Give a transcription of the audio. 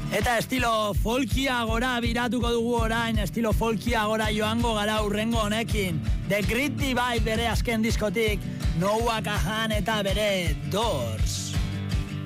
Eta estilo folkia gora biratuko dugu orain, estilo folkia gora joango gara urrengo honekin. The Great Divide bere azken diskotik, Noah Kahan eta bere Doors.